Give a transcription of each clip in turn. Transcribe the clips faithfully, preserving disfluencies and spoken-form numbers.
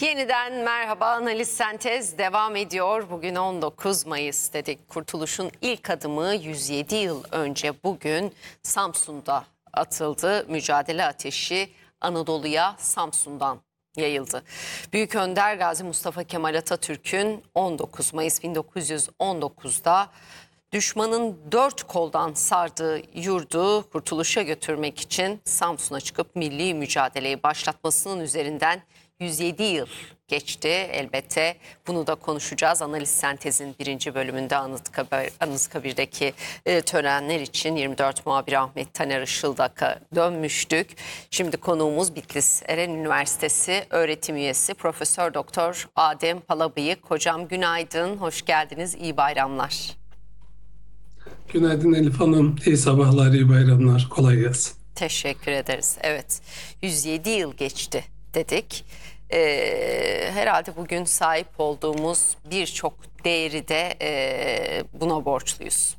Yeniden merhaba, Analiz Sentez devam ediyor. Bugün on dokuz Mayıs dedik. Kurtuluşun ilk adımı yüz yedi yıl önce bugün Samsun'da atıldı. Mücadele ateşi Anadolu'ya Samsun'dan yayıldı. Büyük Önder Gazi Mustafa Kemal Atatürk'ün on dokuz Mayıs bin dokuz yüz on dokuz'da düşmanın dört koldan sardığı yurdu kurtuluşa götürmek için Samsun'a çıkıp milli mücadeleyi başlatmasının üzerinden yüz yedi yıl geçti. Elbette bunu da konuşacağız. Analiz Sentez'in birinci bölümünde Anıtkabir, Anıtkabir'deki e, törenler için yirmi dört muhabiri Ahmet Taner Işıldak'a dönmüştük. Şimdi konuğumuz Bitlis Eren Üniversitesi öğretim üyesi Profesör Doktor Adem Palabıyık. Hocam günaydın, hoş geldiniz, iyi bayramlar. Günaydın Elif Hanım, iyi sabahlar, iyi bayramlar, kolay gelsin. Teşekkür ederiz. Evet, yüz yedi yıl geçti dedik. Ee, herhalde bugün sahip olduğumuz birçok değeri de e, buna borçluyuz.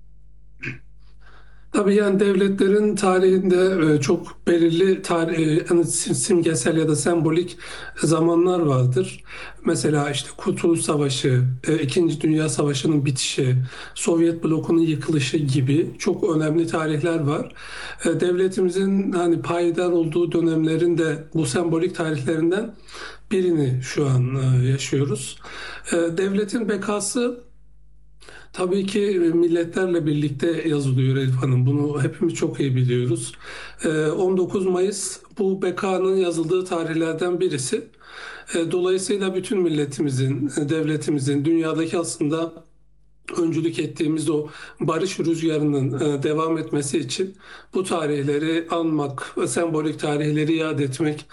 Tabii yani devletlerin tarihinde e, çok belirli tarih, yani simgesel ya da sembolik zamanlar vardır. Mesela işte Kurtuluş Savaşı, e, İkinci Dünya Savaşı'nın bitişi, Sovyet blokunun yıkılışı gibi çok önemli tarihler var. E, Devletimizin hani payidar olduğu dönemlerin de bu sembolik tarihlerinden birini şu an e, yaşıyoruz. E, Devletin bekası tabii ki milletlerle birlikte yazılıyor Elif Hanım. Bunu hepimiz çok iyi biliyoruz. Ee, on dokuz Mayıs bu bekanın yazıldığı tarihlerden birisi. Ee, Dolayısıyla bütün milletimizin, devletimizin, dünyadaki aslında öncülük ettiğimiz o barış rüzgarının e, devam etmesi için bu tarihleri anmak, sembolik tarihleri yad etmek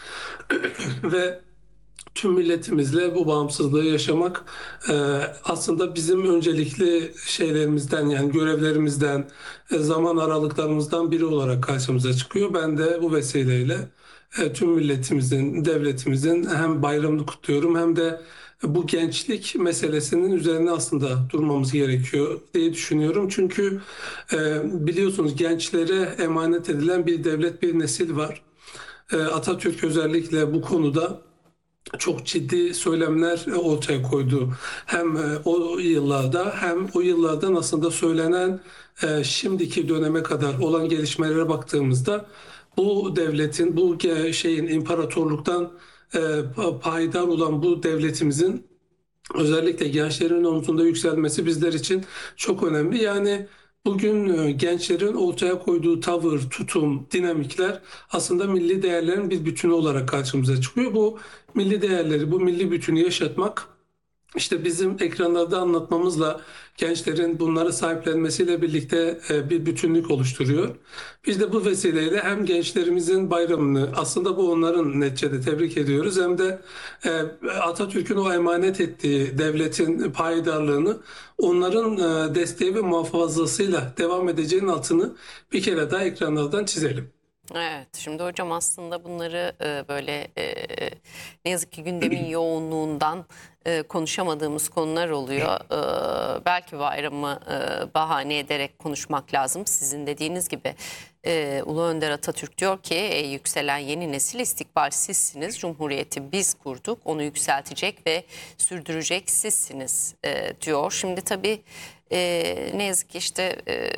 ve tüm milletimizle bu bağımsızlığı yaşamak e, aslında bizim öncelikli şeylerimizden, yani görevlerimizden, e, zaman aralıklarımızdan biri olarak karşımıza çıkıyor. Ben de bu vesileyle e, tüm milletimizin, devletimizin hem bayramını kutluyorum hem de bu gençlik meselesinin üzerine aslında durmamız gerekiyor diye düşünüyorum. Çünkü e, biliyorsunuz gençlere emanet edilen bir devlet, bir nesil var. E, Atatürk özellikle bu konuda çok ciddi söylemler ortaya koydu. Hem e, o yıllarda hem o yıllardan aslında söylenen e, şimdiki döneme kadar olan gelişmelere baktığımızda bu devletin, bu ge- şeyin imparatorluktan e, pa- payidar olan bu devletimizin özellikle gençlerin omzunda yükselmesi bizler için çok önemli. Yani bugün e, gençlerin ortaya koyduğu tavır, tutum, dinamikler aslında milli değerlerin bir bütünü olarak karşımıza çıkıyor. Bu milli değerleri, bu milli bütünü yaşatmak işte bizim ekranlarda anlatmamızla gençlerin bunları sahiplenmesiyle birlikte e, bir bütünlük oluşturuyor. Biz de bu vesileyle hem gençlerimizin bayramını, aslında bu onların neticede, tebrik ediyoruz, hem de e, Atatürk'ün o emanet ettiği devletin payidarlığını onların e, desteği ve muhafazasıyla devam edeceğinin altını bir kere daha ekranlardan çizelim. Evet, şimdi hocam aslında bunları e, böyle e, ne yazık ki gündemin yoğunluğundan e, konuşamadığımız konular oluyor. E, belki bayramı e, bahane ederek konuşmak lazım. Sizin dediğiniz gibi e, Ulu Önder Atatürk diyor ki e, yükselen yeni nesil istikbal sizsiniz. Cumhuriyeti biz kurduk, onu yükseltecek ve sürdürecek sizsiniz e, diyor. Şimdi tabii e, ne yazık ki işte... E,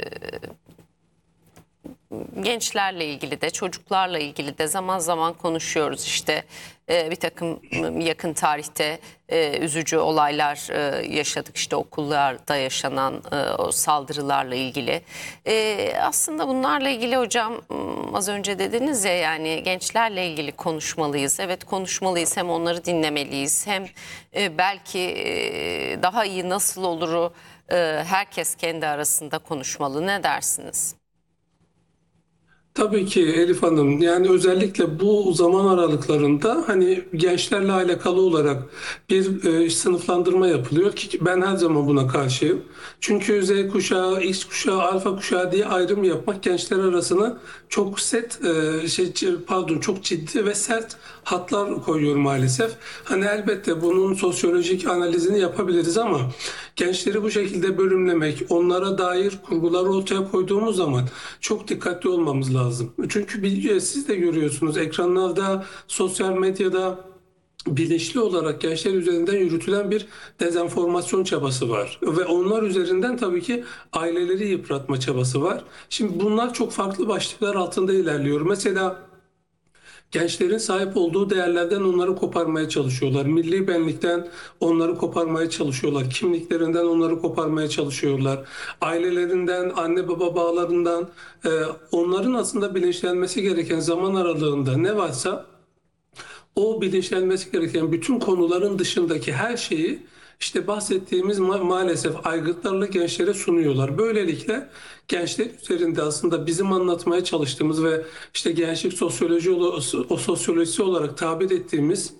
gençlerle ilgili de çocuklarla ilgili de zaman zaman konuşuyoruz. İşte e, bir takım yakın tarihte e, üzücü olaylar e, yaşadık. İşte okullarda yaşanan e, o saldırılarla ilgili. E, aslında bunlarla ilgili hocam az önce dediniz ya, yani gençlerle ilgili konuşmalıyız. Evet, konuşmalıyız, hem onları dinlemeliyiz hem e, belki e, daha iyi nasıl oluru e, herkes kendi arasında konuşmalı. Ne dersiniz? Tabii ki Elif Hanım, yani özellikle bu zaman aralıklarında hani gençlerle alakalı olarak bir e, sınıflandırma yapılıyor ki ben her zaman buna karşıyım. Çünkü Z kuşağı, X kuşağı, alfa kuşağı diye ayrım yapmak gençler arasına çok set e, şey pardon çok ciddi ve sert hatlar koyuyor maalesef. Hani elbette bunun sosyolojik analizini yapabiliriz ama gençleri bu şekilde bölümlemek, onlara dair kurgular ortaya koyduğumuz zaman çok dikkatli olmamız lazım. Çünkü bir- siz de görüyorsunuz ekranlarda, sosyal medyada bilinçli olarak gençler üzerinden yürütülen bir dezenformasyon çabası var. Ve onlar üzerinden tabii ki aileleri yıpratma çabası var. Şimdi bunlar çok farklı başlıklar altında ilerliyor. Mesela gençlerin sahip olduğu değerlerden onları koparmaya çalışıyorlar. Milli benlikten onları koparmaya çalışıyorlar. Kimliklerinden onları koparmaya çalışıyorlar. Ailelerinden, anne baba bağlarından, e, onların aslında bilinçlenmesi gereken zaman aralığında ne varsa o bilinçlenmesi gereken bütün konuların dışındaki her şeyi işte bahsettiğimiz ma- maalesef aygıtlarla gençlere sunuyorlar. Böylelikle gençler üzerinde aslında bizim anlatmaya çalıştığımız ve işte gençlik sosyoloji o sosyolojisi olarak tabir ettiğimiz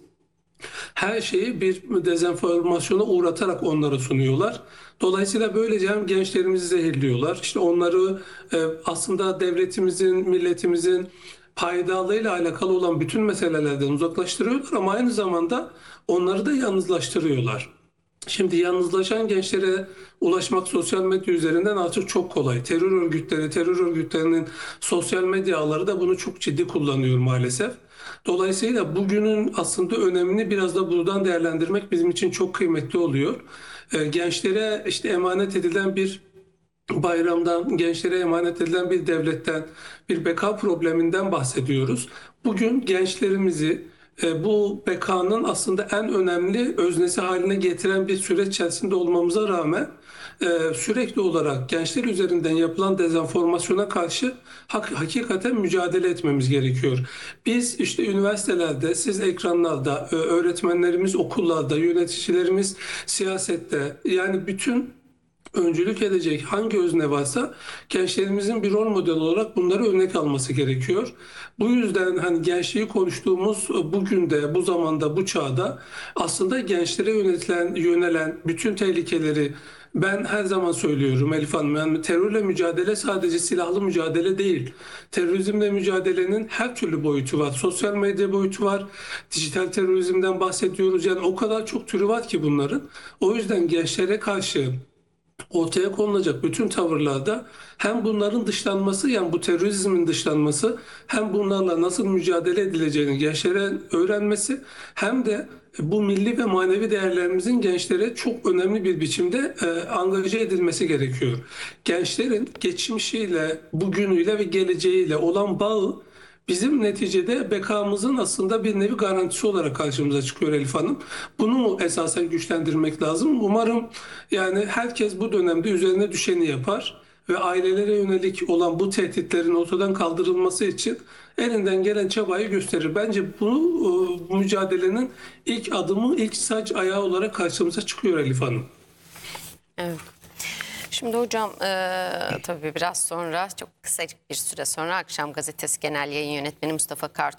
her şeyi bir dezenformasyona uğratarak onlara sunuyorlar. Dolayısıyla böylece hem gençlerimizi zehirliyorlar. İşte onları e, aslında devletimizin, milletimizin paydalığıyla alakalı olan bütün meselelerden uzaklaştırıyorlar ama aynı zamanda onları da yalnızlaştırıyorlar. Şimdi yalnızlaşan gençlere ulaşmak sosyal medya üzerinden artık çok kolay. Terör örgütleri, terör örgütlerinin sosyal medya ağları da bunu çok ciddi kullanıyor maalesef. Dolayısıyla bugünün aslında önemini biraz da buradan değerlendirmek bizim için çok kıymetli oluyor. Ee, Gençlere işte emanet edilen bir bayramdan, gençlere emanet edilen bir devletten, bir beka probleminden bahsediyoruz. Bugün gençlerimizi e, bu bekanın aslında en önemli öznesi haline getiren bir süreç içerisinde olmamıza rağmen e, sürekli olarak gençler üzerinden yapılan dezenformasyona karşı hak, hakikaten mücadele etmemiz gerekiyor. Biz işte üniversitelerde, siz ekranlarda, e, öğretmenlerimiz okullarda, yöneticilerimiz siyasette, yani bütün öncülük edecek hangi özne varsa gençlerimizin bir rol model olarak bunları örnek alması gerekiyor. Bu yüzden hani gençliği konuştuğumuz bugün de, bu zamanda, bu çağda aslında gençlere yönetilen, yönelen bütün tehlikeleri ben her zaman söylüyorum Elif Hanım. Yani terörle mücadele sadece silahlı mücadele değil. Terörizmle mücadelenin her türlü boyutu var. Sosyal medya boyutu var. Dijital terörizmden bahsediyoruz. Yani o kadar çok türü var ki bunların. O yüzden gençlere karşı ortaya konulacak bütün tavırlarda hem bunların dışlanması, yani bu terörizmin dışlanması, hem bunlarla nasıl mücadele edileceğini gençlere öğrenmesi, hem de bu milli ve manevi değerlerimizin gençlere çok önemli bir biçimde e, angaje edilmesi gerekiyor. Gençlerin geçmişiyle, bugünüyle ve geleceğiyle olan bağı bizim neticede bekamızın aslında bir nevi garantisi olarak karşımıza çıkıyor Elif Hanım. Bunu esasen güçlendirmek lazım. Umarım yani herkes bu dönemde üzerine düşeni yapar ve ailelere yönelik olan bu tehditlerin ortadan kaldırılması için elinden gelen çabayı gösterir. Bence bu, bu mücadelenin ilk adımı, ilk saç ayağı olarak karşımıza çıkıyor Elif Hanım. Evet. Şimdi hocam e, tabii biraz sonra, çok kısa bir süre sonra Akşam Gazetesi Genel Yayın Yönetmeni Mustafa Kartal